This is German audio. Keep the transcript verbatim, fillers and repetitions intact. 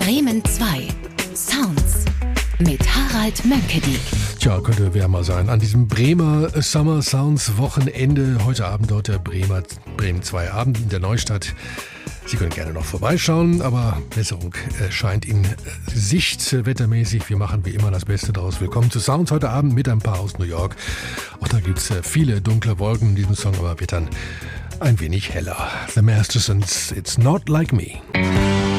Bremen zwei Sounds mit Harald Mönckeberg. Tja, könnte wärmer sein. An diesem Bremer Summer Sounds Wochenende. Heute Abend dort der Bremer Bremen zwei Abend in der Neustadt. Sie können gerne noch vorbeischauen, aber Besserung äh, scheint in äh, Sicht äh, wettermäßig. Wir machen wie immer das Beste draus. Willkommen zu Sounds heute Abend mit ein paar aus New York. Auch da gibt es äh, viele dunkle Wolken in diesem Song, aber wird dann ein wenig heller. The Mastersons, It's Not Like Me.